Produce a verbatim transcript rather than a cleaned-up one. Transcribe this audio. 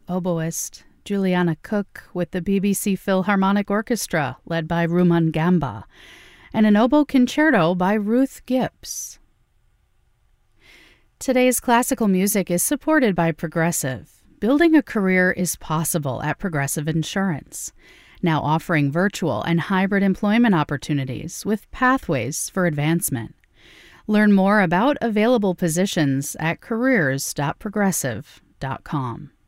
oboist Juliana Cook with the B B C Philharmonic Orchestra, led by Ruman Gamba, and an oboe concerto by Ruth Gibbs. Today's classical music is supported by Progressive. Building a career is possible at Progressive Insurance, now offering virtual and hybrid employment opportunities with pathways for advancement. Learn more about available positions at careers dot progressive dot com.